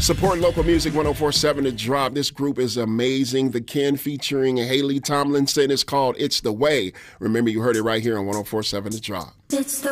Support local music 1047 The Drop. This group is amazing. The Ken featuring Haley Tomlinson is called It's the Way. Remember, you heard it right here on 1047 The Drop. It's the